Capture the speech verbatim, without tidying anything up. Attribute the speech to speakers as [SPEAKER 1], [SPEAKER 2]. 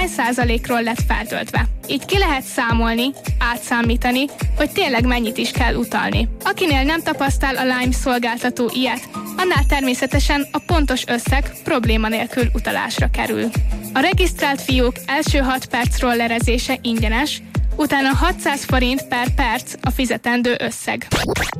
[SPEAKER 1] hány százalékról lett feltöltve. Így ki lehet számolni, átszámítani, hogy tényleg mennyit is kell utalni. Akinél nem tapasztal a Lime szolgáltató ilyet, annál természetesen a pontos összeg probléma nélkül utalásra kerül. A regisztrált fiók első hat perc rollerezése ingyenes, utána hatszáz forint per perc a fizetendő összeg.